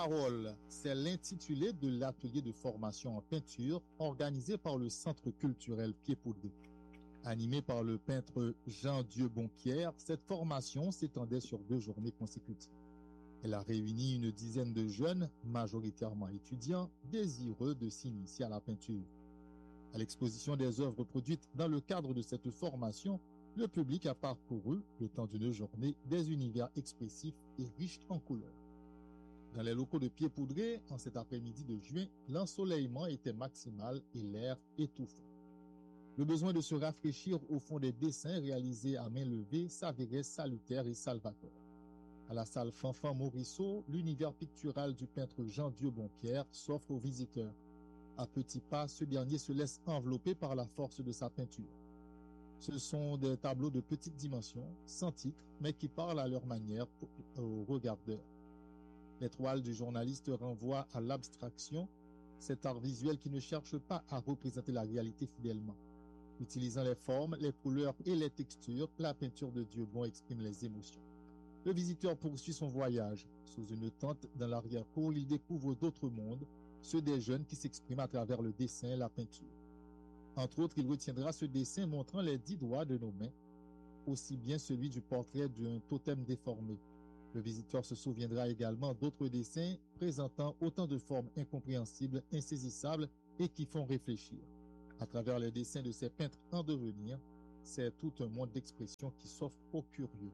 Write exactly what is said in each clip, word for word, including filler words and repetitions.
Parole, c'est l'intitulé de l'atelier de formation en peinture organisé par le Centre culturel Pied-Poudré. Animé par le peintre Jean-Dieu Bonquière, cette formation s'étendait sur deux journées consécutives. Elle a réuni une dizaine de jeunes, majoritairement étudiants, désireux de s'initier à la peinture. À l'exposition des œuvres produites dans le cadre de cette formation, le public a parcouru, le temps d'une journée, des univers expressifs et riches en couleurs. Dans les locaux de Pied-Poudré, en cet après-midi de juin, l'ensoleillement était maximal et l'air étouffant. Le besoin de se rafraîchir au fond des dessins réalisés à main levée s'avérait salutaire et salvateur. À la salle Fanfan Morisseau, l'univers pictural du peintre Jean-Dieu Bonquière s'offre aux visiteurs. À petits pas, ce dernier se laisse envelopper par la force de sa peinture. Ce sont des tableaux de petite dimension, sans titre, mais qui parlent à leur manière aux regardeurs. Les toiles du journaliste renvoient à l'abstraction, cet art visuel qui ne cherche pas à représenter la réalité fidèlement. Utilisant les formes, les couleurs et les textures, la peinture de Dieu Bon exprime les émotions. Le visiteur poursuit son voyage. Sous une tente dans l'arrière-cour, il découvre d'autres mondes, ceux des jeunes qui s'expriment à travers le dessin et la peinture. Entre autres, il retiendra ce dessin montrant les dix doigts de nos mains, aussi bien celui du portrait d'un totem déformé. Le visiteur se souviendra également d'autres dessins présentant autant de formes incompréhensibles, insaisissables et qui font réfléchir. À travers les dessins de ces peintres en devenir, c'est tout un monde d'expression qui s'offre aux curieux.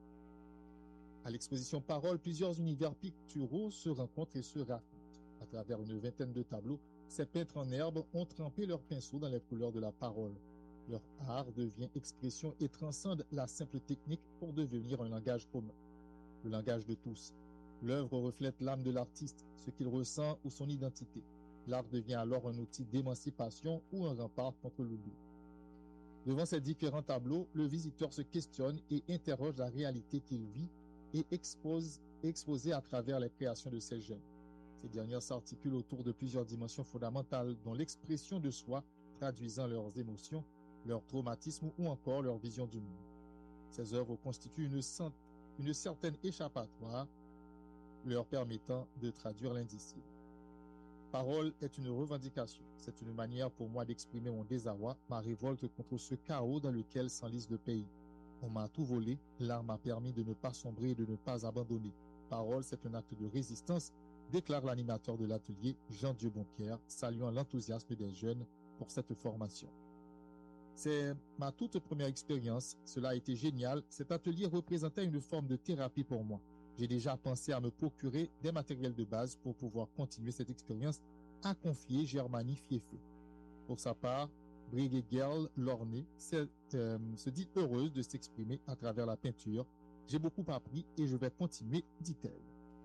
À l'exposition Parole, plusieurs univers picturaux se rencontrent et se racontent. À travers une vingtaine de tableaux, ces peintres en herbe ont trempé leurs pinceaux dans les couleurs de la parole. Leur art devient expression et transcende la simple technique pour devenir un langage commun, le langage de tous. L'œuvre reflète l'âme de l'artiste, ce qu'il ressent ou son identité. L'art devient alors un outil d'émancipation ou un rempart contre l'oubli. Devant ces différents tableaux, le visiteur se questionne et interroge la réalité qu'il vit et expose, exposée à travers les créations de ces jeunes. Ces dernières s'articulent autour de plusieurs dimensions fondamentales, dont l'expression de soi, traduisant leurs émotions, leurs traumatismes ou encore leur vision du monde. Ces œuvres constituent une, une certaine échappatoire, leur permettant de traduire l'indicible. Parole est une revendication. C'est une manière pour moi d'exprimer mon désarroi, ma révolte contre ce chaos dans lequel s'enlise le pays. On m'a tout volé, l'art m'a permis de ne pas sombrer et de ne pas abandonner. Parole, c'est un acte de résistance, déclare l'animateur de l'atelier, Jean-Dieu Bonquière, saluant l'enthousiasme des jeunes pour cette formation. C'est ma toute première expérience, cela a été génial. Cet atelier représentait une forme de thérapie pour moi. J'ai déjà pensé à me procurer des matériels de base pour pouvoir continuer cette expérience, a confié Germanie Fiefé. Pour sa part, Brigitte Lornay euh, se dit heureuse de s'exprimer à travers la peinture. J'ai beaucoup appris et je vais continuer, dit-elle.